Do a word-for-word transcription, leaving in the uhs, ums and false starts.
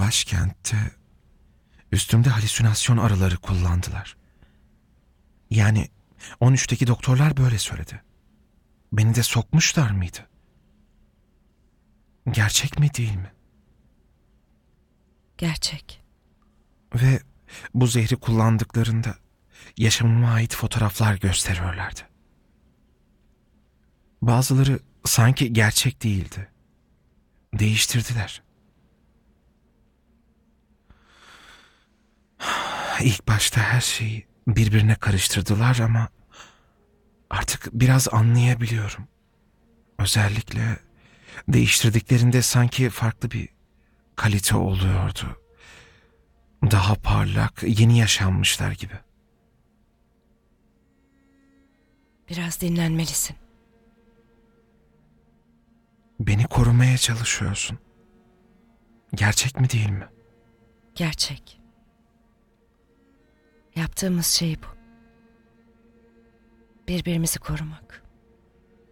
başkentte üstümde halüsinasyon araları kullandılar. Yani on üçteki doktorlar böyle söyledi. Beni de sokmuşlar mıydı? Gerçek mi değil mi? Gerçek. Ve bu zehri kullandıklarında yaşamıma ait fotoğraflar gösteriyorlardı. Bazıları sanki gerçek değildi. Değiştirdiler. İlk başta her şeyi birbirine karıştırdılar ama artık biraz anlayabiliyorum. Özellikle değiştirdiklerinde sanki farklı bir kalite oluyordu. Daha parlak, yeni yaşanmışlar gibi. Biraz dinlenmelisin. Beni korumaya çalışıyorsun. Gerçek mi değil mi? Gerçek. Yaptığımız şey bu. Birbirimizi korumak.